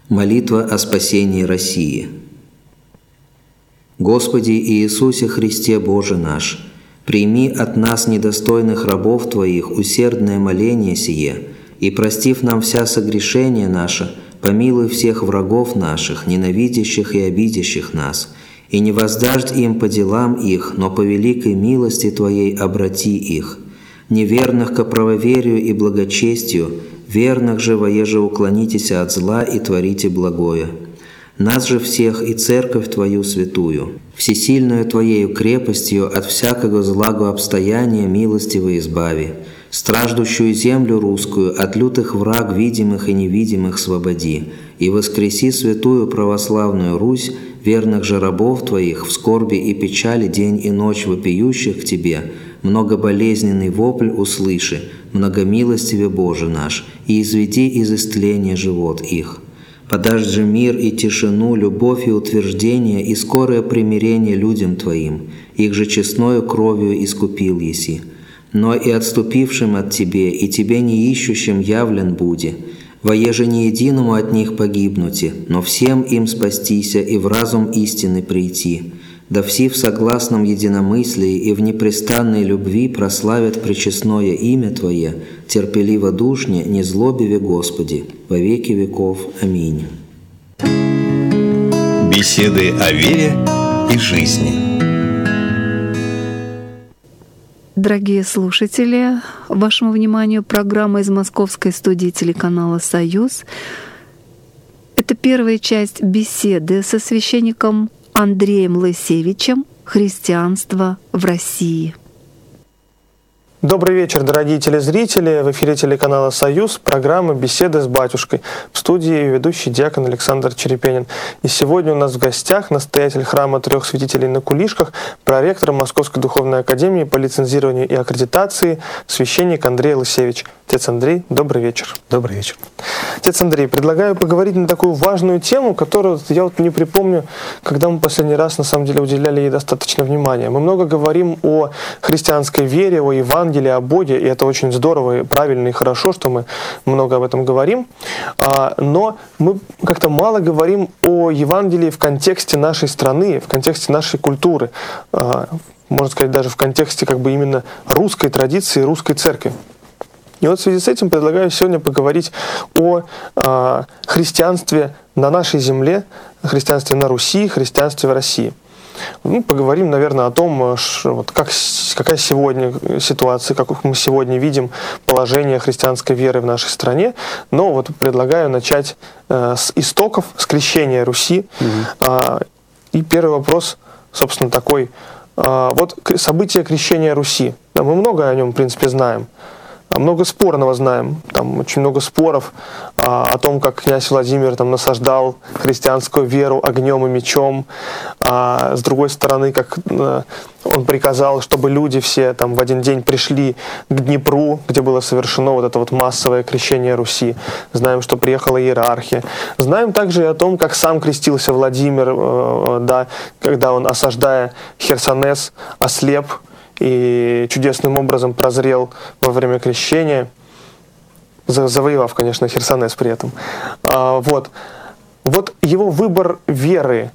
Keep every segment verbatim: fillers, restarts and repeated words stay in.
Молитва о спасении России. Господи Иисусе Христе Боже наш, прими от нас, недостойных рабов Твоих, усердное моление сие, и, простив нам вся согрешения наши, помилуй всех врагов наших, ненавидящих и обидящих нас, и не воздашь им по делам их, но по великой милости Твоей обрати их, неверных ко правоверию и благочестию, верных же воеже уклонитесь от зла и творите благое. Нас же всех и церковь Твою святую, всесильную Твоею крепостью от всякого злагу обстояния милостиво избави, страждущую землю русскую от лютых враг видимых и невидимых свободи, и воскреси святую православную Русь, верных же рабов Твоих в скорби и печали день и ночь вопиющих к Тебе, многоболезненный вопль услыши, многомилостиве Боже наш, и изведи из истления живот их. Подашь же мир и тишину, любовь и утверждение, и скорое примирение людям Твоим, их же честною кровью искупил еси. Но и отступившим от Тебе, и Тебе не ищущим явлен буди, воеже не единому от них погибнути, но всем им спастися и в разум истины прийти. Да все в согласном единомыслии и в непрестанной любви прославят пречестное имя Твое, терпеливо душне, не злобиве Господи, во веки веков. Аминь. Беседы о вере и жизни. Дорогие слушатели, вашему вниманию программа из московской студии телеканала «Союз». Это первая часть беседы со священником Андреем Лысевичем «Христианство в России». Добрый вечер, дорогие телезрители. В эфире телеканала «Союз» программа «Беседы с батюшкой». В студии ведущий диакон Александр Черепенин. И сегодня у нас в гостях настоятель храма Трех Святителей на Кулишках, проректор Московской Духовной Академии по лицензированию и аккредитации, священник Андрей Лысевич. Отец Андрей, добрый вечер. Добрый вечер. Отец Андрей, предлагаю поговорить на такую важную тему, которую я вот не припомню, когда мы последний раз на самом деле уделяли ей достаточно внимания. Мы много говорим о христианской вере, о Евангелии, о Боге, и это очень здорово, и правильно, и хорошо, что мы много об этом говорим. Но мы как-то мало говорим о Евангелии в контексте нашей страны, в контексте нашей культуры, можно сказать, даже в контексте как бы именно русской традиции, русской церкви. И вот в связи с этим предлагаю сегодня поговорить о э, христианстве на нашей земле, христианстве на Руси, христианстве в России. Ну, поговорим, наверное, о том, что, вот, как, какая сегодня ситуация, как мы сегодня видим положение христианской веры в нашей стране. Но вот предлагаю начать э, с истоков, с крещения Руси. Mm-hmm. Э, и первый вопрос, собственно, такой. Э, вот событие крещения Руси. Да, мы много о нем, в принципе, знаем. Много спорного знаем, там очень много споров а, о том, как князь Владимир там насаждал христианскую веру огнем и мечом, а, с другой стороны, как а, он приказал, чтобы люди все там в один день пришли к Днепру, где было совершено вот это вот массовое крещение Руси. Знаем, что приехала иерархия. Знаем также и о том, как сам крестился Владимир, э, да, когда он, осаждая Херсонес, ослеп и чудесным образом прозрел во время крещения, завоевав, конечно, Херсонес при этом. А, вот. вот его выбор веры,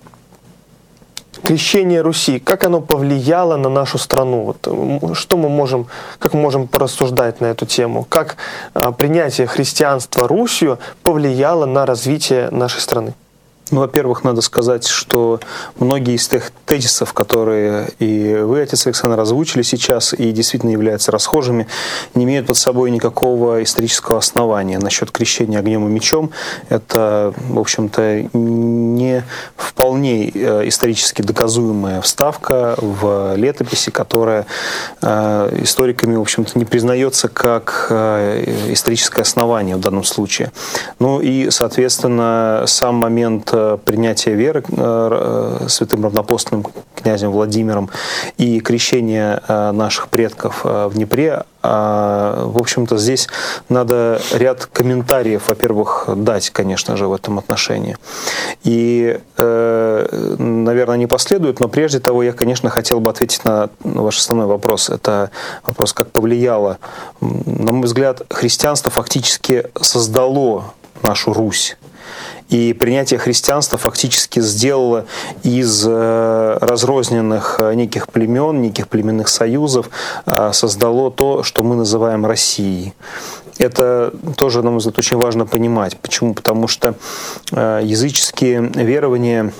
крещение Руси, как оно повлияло на нашу страну? Вот, что мы можем, как мы можем порассуждать на эту тему? Как а, принятие христианства Русью повлияло на развитие нашей страны? Ну, во-первых, надо сказать, что многие из тех тезисов, которые и вы, отец Александр, озвучили сейчас и действительно являются расхожими, не имеют под собой никакого исторического основания. Насчет крещения огнем и мечом это, в общем-то, не вполне исторически доказуемая вставка в летописи, которая историками, в общем-то, не признается как историческое основание в данном случае. Ну и, соответственно, сам момент принятия веры святым равноапостольным князем Владимиром и крещение наших предков в Днепре, в общем-то, здесь надо ряд комментариев, во-первых, дать, конечно же, в этом отношении. И, наверное, они последуют, но прежде того я, конечно, хотел бы ответить на ваш основной вопрос. Это вопрос, как повлияло. На мой взгляд, христианство фактически создало нашу Русь. И принятие христианства фактически сделало из разрозненных неких племен, неких племенных союзов, создало то, что мы называем Россией. Это тоже, на мой взгляд, очень важно понимать. Почему? Потому что языческие верования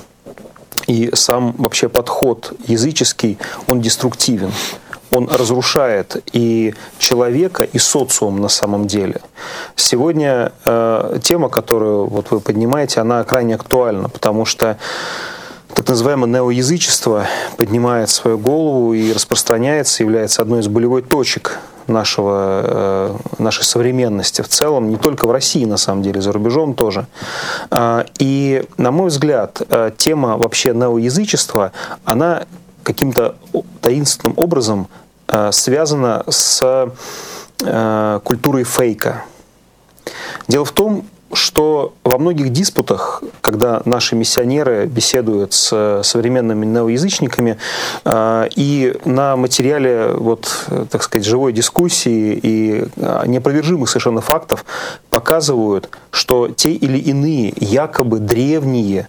и сам вообще подход языческий, он деструктивен. Он разрушает и человека, и социум на самом деле. Сегодня э, тема, которую вот вы поднимаете, она крайне актуальна, потому что так называемое неоязычество поднимает свою голову и распространяется, является одной из болевой точек нашего, э, нашей современности в целом, не только в России, на самом деле, за рубежом тоже. Э, и, на мой взгляд, э, тема вообще неоязычества, она каким-то таинственным образом э, связана с э, культурой фейка. Дело в том, что во многих диспутах, когда наши миссионеры беседуют с современными неоязычниками, э, и на материале, вот, так сказать, живой дискуссии и неопровержимых совершенно фактов показывают, что те или иные якобы древние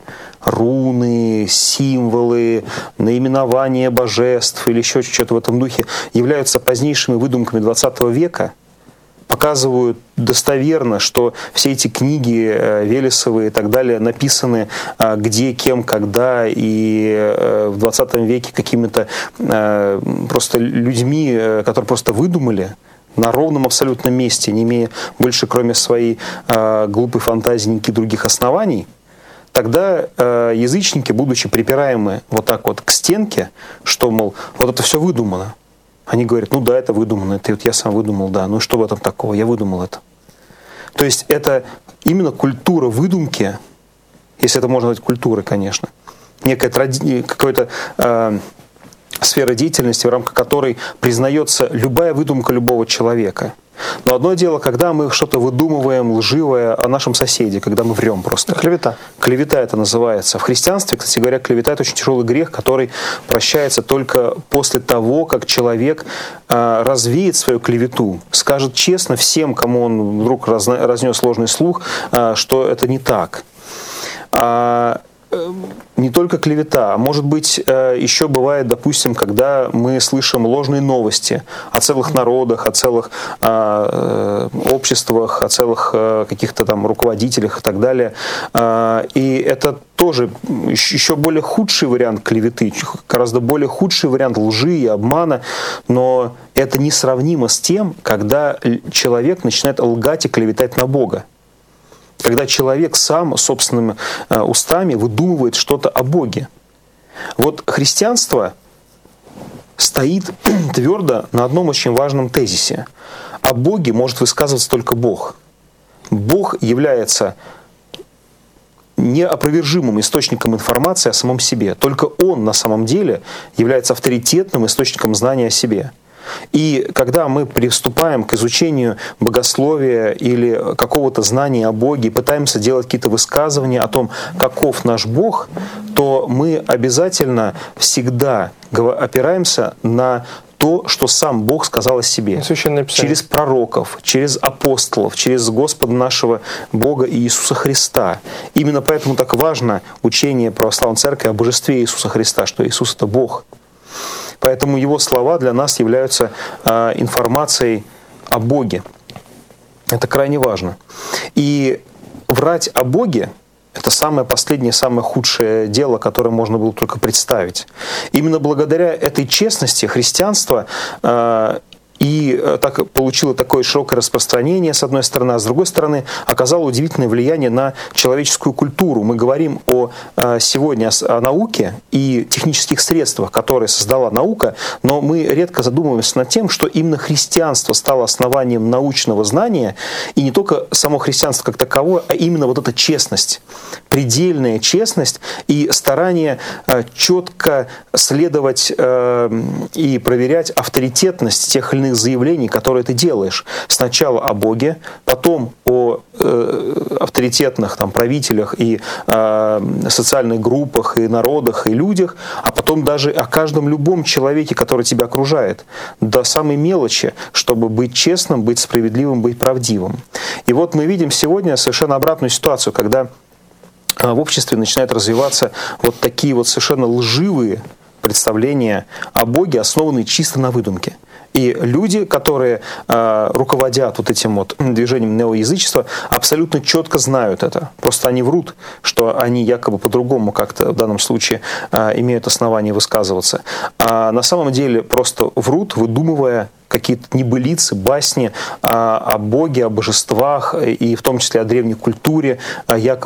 руны, символы, наименования божеств или еще что-то в этом духе являются позднейшими выдумками двадцатого века, показывают достоверно, что все эти книги Велесовы и так далее написаны где, кем, когда и в двадцатом веке какими-то просто людьми, которые просто выдумали на ровном абсолютном месте, не имея больше, кроме своей глупой фантазии, никаких других оснований. Тогда э, язычники, будучи припираемы вот так вот к стенке, что, мол, вот это все выдумано. Они говорят, ну да, это выдумано, это вот я сам выдумал, да, ну и что в этом такого, я выдумал это. То есть это именно культура выдумки, если это можно назвать культурой, конечно, некая тради... какая-то э, сфера деятельности, в рамках которой признается любая выдумка любого человека. Но одно дело, когда мы что-то выдумываем лживое о нашем соседе, когда мы врем просто. Клевета. Клевета это называется. В христианстве, кстати говоря, клевета – это очень тяжелый грех, который прощается только после того, как человек э, развеет свою клевету, скажет честно всем, кому он вдруг разна- разнес ложный слух, э, что это не так. А, не только клевета, а может быть, еще бывает, допустим, когда мы слышим ложные новости о целых народах, о целых э, обществах, о целых э, каких-то там руководителях и так далее. Э, и это тоже еще более худший вариант клеветы, гораздо более худший вариант лжи и обмана, но это несравнимо с тем, когда человек начинает лгать и клеветать на Бога. Когда человек сам собственными устами выдумывает что-то о Боге. Вот христианство стоит твердо на одном очень важном тезисе. О Боге может высказываться только Бог. Бог является неопровержимым источником информации о самом себе. Только Он на самом деле является авторитетным источником знания о себе. И когда мы приступаем к изучению богословия или какого-то знания о Боге, пытаемся делать какие-то высказывания о том, каков наш Бог, то мы обязательно всегда опираемся на то, что сам Бог сказал о себе. Через пророков, через апостолов, через Господа нашего Бога и Иисуса Христа. Именно поэтому так важно учение православной церкви о божестве Иисуса Христа, что Иисус — это Бог. Поэтому Его слова для нас являются э, информацией о Боге. Это крайне важно. И врать о Боге — это самое последнее, самое худшее дело, которое можно было только представить. Именно благодаря этой честности христианство э, и так получило такое широкое распространение, с одной стороны, а с другой стороны, оказало удивительное влияние на человеческую культуру. Мы говорим о, сегодня о науке и технических средствах, которые создала наука, но мы редко задумываемся над тем, что именно христианство стало основанием научного знания, и не только само христианство как таковое, а именно вот эта честность, предельная честность и старание четко следовать и проверять авторитетность тех или иных заявлений, которые ты делаешь. Сначала о Боге, потом о э, авторитетных там, правителях и э, социальных группах, и народах, и людях, а потом том даже о каждом любом человеке, который тебя окружает, до самой мелочи, чтобы быть честным, быть справедливым, быть правдивым. И вот мы видим сегодня совершенно обратную ситуацию, когда в обществе начинают развиваться вот такие вот совершенно лживые представления о Боге, основанные чисто на выдумке. И люди, которые э, руководят вот этим вот движением неоязычества, абсолютно четко знают это. Просто они врут, что они якобы по-другому как-то в данном случае э, имеют основания высказываться. А на самом деле просто врут, выдумывая какие-то небылицы, басни о, о Боге, о божествах, и в том числе о древней культуре, якобы